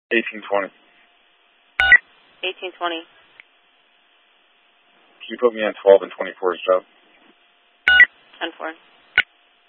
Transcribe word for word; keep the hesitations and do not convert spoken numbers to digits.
eighteen twenty. eighteen twenty. Can you put me on twelve and twenty-four's job? ten four.